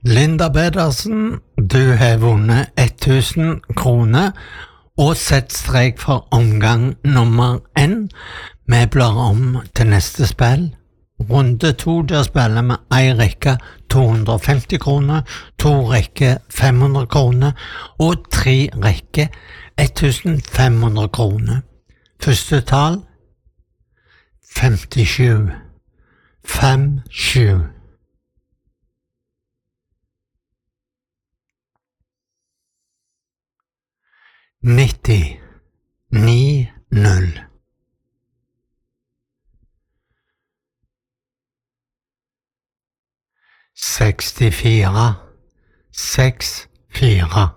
Linda Pedersen, du har vunnet 1000 kroner og sett strek for omgang nummer 1. Vi blar om til neste spill. Runde 2, der spiller vi en rekke 250 kroner, 2 rekke 500 kroner og 3 rekke 1500 kroner. Første tall 57. 57. Nitti, 9-0. Sekstifire, 6-4.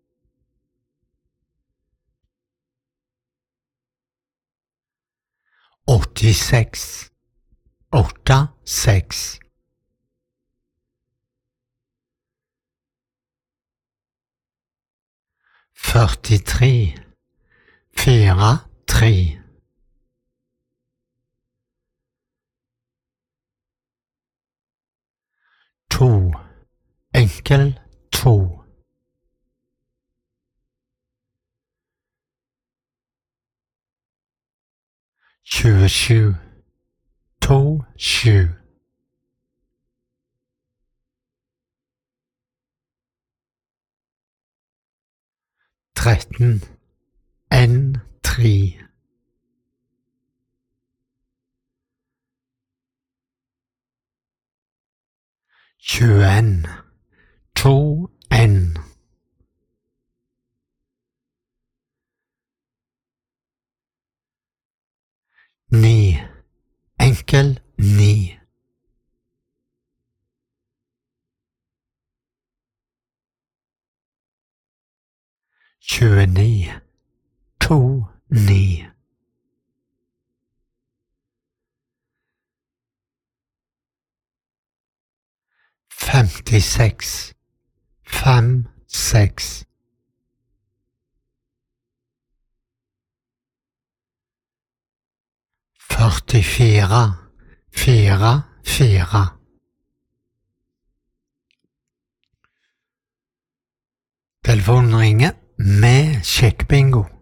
Åttiseks, 8-6. Førtitre, 4-3. To, enkel 2. Tjuesju, 2-7. Tretten, 1-3. Tjueen, 2-1. Ni, enkel 9. Tjueni, 2-9. Femtiseks, 5-6. Førtifire, 4-4. Telefonen ringer med sjekkbingo.